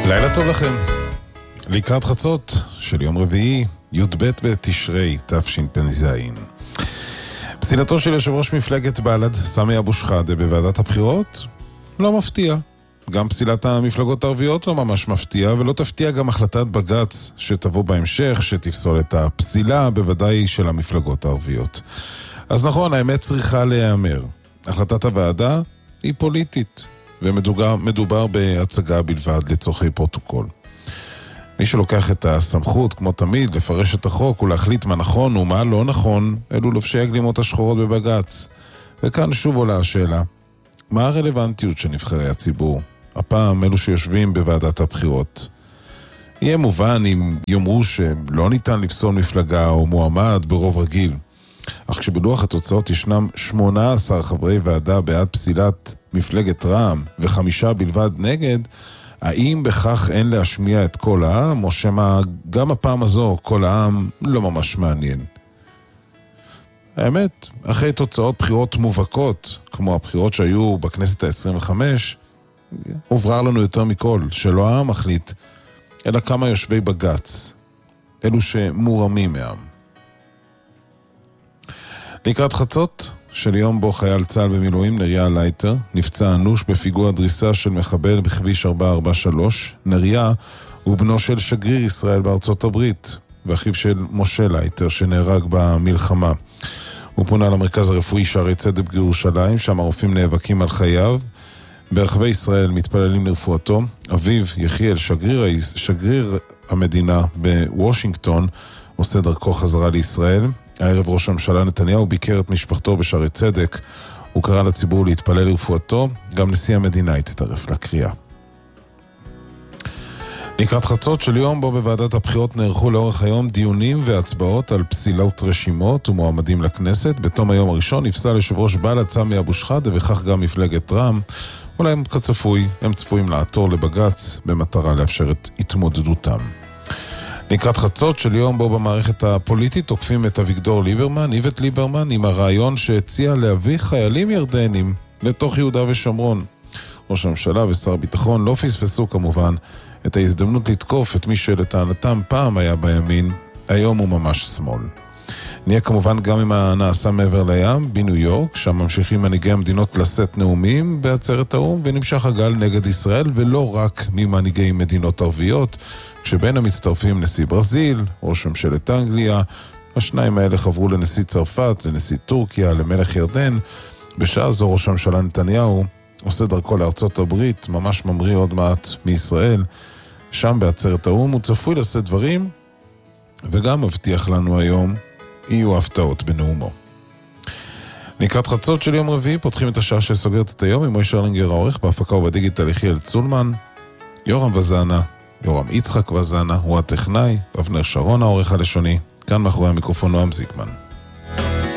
לילה טוב לכם. לקראת חצות של יום רביעי, י"ב בתשרי תשפ"ז. פסילתו של יושב ראש מפלגת בל"ד, סמי אבו שחאדה, בוועדת הבחירות לא מפתיע. גם פסילת המפלגות הערביות לא ממש מפתיע, ולא תפתיע גם החלטת בג"ץ שתבוא בהמשך, שתפסול את הפסילה, בוודאי של המפלגות הערביות. אז נכון, האמת צריכה להיאמר. החלטת הוועדה היא פוליטית, ומדובר בהצגה בלבד לצורכי פרוטוקול. מי שלוקח את הסמכות, כמו תמיד, לפרש את החוק ולהחליט מה נכון ומה לא נכון, אלו לובשי הגלימות השחורות בבג"ץ. וכאן שוב עולה השאלה, מה הרלוונטיות של נבחרי הציבור? הפעם אלו שיושבים בוועדת הבחירות. יהיה מובן אם יאמרו שלא ניתן לפסול מפלגה או מועמד ברוב רגיל. אך כשבלוח התוצאות ישנם 18 חברי ועדה בעד פסילת מפלגת רע"מ ו5 בלבד נגד, האם בכך אין להשמיע את כל העם, או שמה גם הפעם הזו כל העם לא ממש מעניין? האמת, אחרי תוצאות בחירות מובהקות, כמו הבחירות שהיו בכנסת ה-25, הוברר לנו יותר מכל שלא העם מחליט, אלא כמה יושבי בג"ץ, אלו שמורמים מהעם. לקראת חצות של יום בו חייל צה"ל במילואים נריה לייטר נפצע אנוש בפיגוע דריסה של מחבל בכביש 443. נריה הוא בנו של שגריר ישראל בארצות הברית ואחיו של משה לייטר שנהרג במלחמה. הוא פונה למרכז הרפואי שערי צדק בירושלים, שם הרופאים נאבקים על חייו. ברחבי ישראל מתפללים לרפואתו. אביו יחיאל, שגריר המדינה בוושינגטון, עושה דרכו חזרה לישראל. הערב ראש הממשלה נתניהו ביקר את משפחתו בשערי צדק. הוא קרא לציבור להתפלל לרפואתו. גם נשיא המדינה הצטרף לקריאה. לקראת חצות של יום בו בוועדת הבחירות נערכו לאורך היום דיונים והצבעות על פסילות רשימות ומועמדים לכנסת. בתום היום הראשון נפסל יושב ראש בל"ד סמי אבו שחאדה וכך גם מפלגת רע"מ. אולי הם צפויים לעתור לבג"ץ במטרה לאפשר את התמודדותם. לקראת חצות של יום בו במערכת הפוליטית תוקפים את איווט ליברמן עם הרעיון שהציע להביא חיילים ירדנים לתוך יהודה ושומרון. ראש הממשלה ושר הביטחון לא פספסו כמובן את ההזדמנות לתקוף את מי שלטענתם פעם היה בימין, היום הוא ממש שמאל. נהיה כמובן גם עם הנעשה מעבר לים בניו יורק, שם ממשיכים מנהיגי המדינות לשאת נאומים בעצרת האו"ם, ונמשך הגל נגד ישראל ולא רק ממנהיגי מדינות ערביות, כשבין המצטרפים נשיא ברזיל, ראש ממשלת אנגליה. השניים האלה חברו לנשיא צרפת, לנשיא טורקיה, למלך ירדן. בשעה זו ראש הממשלה נתניהו עושה דרכו לארצות הברית, ממש ממריא עוד מעט מישראל. שם בעצרת האו"ם הוא צפוי לשאת דברים, וגם מבטיח לנו היום יהיו הפתעות בנאומו. לקראת חצות של יום רביעי פותחים את השעה שסוגרת את היום עם מוישה ארלינגר העורך, בהפקה ובדיגיטל יחיאל צולמן, יורם יצחק וזנה הוא הטכנאי, אבנר שרון העורך הלשוני, כאן מאחורי המיקרופון נועם זיקמן.